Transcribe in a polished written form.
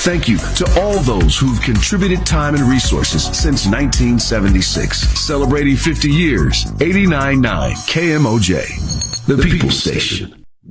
Thank you to all those who've contributed time and resources since 1976. Celebrating 50 years, 89.9 KMOJ, the People's Station.